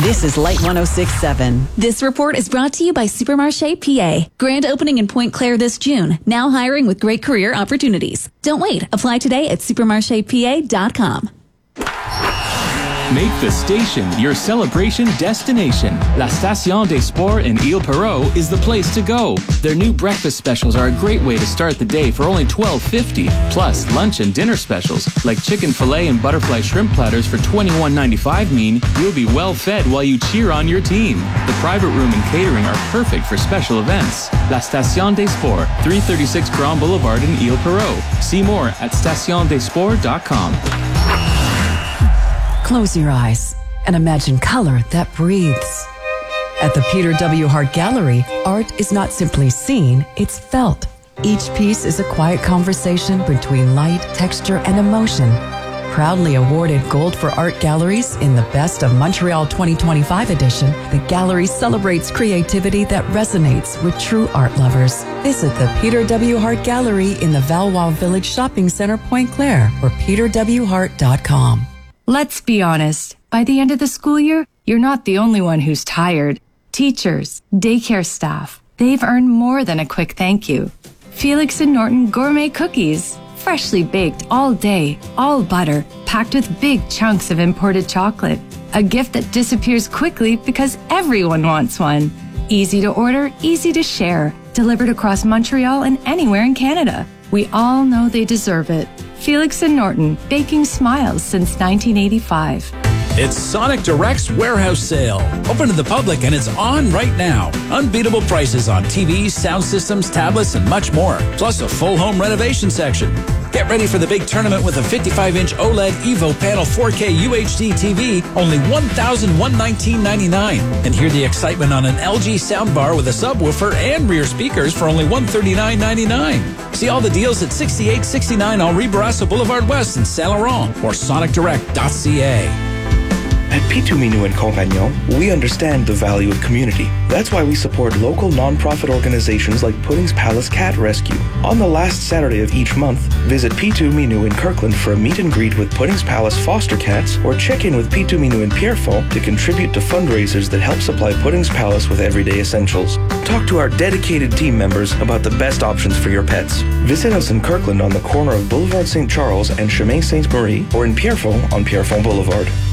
This is Light 106.7. This report is brought to you by Supermarché PA. Grand opening in Point Claire this June. Now hiring with great career opportunities. Don't wait. Apply today at supermarchepa.com. Make the station your celebration destination. La Station des Sports in Ile-Perrot is the place to go. Their new breakfast specials are a great way to start the day for only $12.50. Plus, lunch and dinner specials like chicken fillet and butterfly shrimp platters for $21.95 mean you'll be well fed while you cheer on your team. The private room and catering are perfect for special events. La Station des Sports, 336 Grand Boulevard in Ile-Perrot. See more at stationdesports.com. Close your eyes and imagine color that breathes. At the Peter W. Hart Gallery, art is not simply seen, it's felt. Each piece is a quiet conversation between light, texture, and emotion. Proudly awarded Gold for Art Galleries in the Best of Montreal 2025 edition, the gallery celebrates creativity that resonates with true art lovers. Visit the Peter W. Hart Gallery in the Valois Village Shopping Center, Point Claire, or peterwhart.com. Let's be honest. By the end of the school year, you're not the only one who's tired. Teachers, daycare staff, they've earned more than a quick thank you. Felix and Norton Gourmet Cookies. Freshly baked all day, all butter, packed with big chunks of imported chocolate. A gift that disappears quickly because everyone wants one. Easy to order, easy to share. Delivered across Montreal and anywhere in Canada. We all know they deserve it. Felix and Norton, baking smiles since 1985. It's Sonic Direct's warehouse sale. Open to the public and it's on right now. Unbeatable prices on TVs, sound systems, tablets, and much more. Plus a full home renovation section. Get ready for the big tournament with a 55-inch OLED Evo panel 4K UHD TV, only $1,119.99. And hear the excitement on an LG soundbar with a subwoofer and rear speakers for only $139.99. See all the deals at 6869 Henri Bourassa Boulevard West in Saint Laurent or sonicdirect.ca. At Pitou Minou and Compagnon, we understand the value of community. That's why we support local non-profit organizations like Pudding's Palace Cat Rescue. On the last Saturday of each month, visit Pitou Minou in Kirkland for a meet and greet with Pudding's Palace foster cats, or check in with Pitou Minou in Pierrefonds to contribute to fundraisers that help supply Pudding's Palace with everyday essentials. Talk to our dedicated team members about the best options for your pets. Visit us in Kirkland on the corner of Boulevard St. Charles and Chemin Sainte-Marie, or in Pierrefonds on Pierrefonds Boulevard.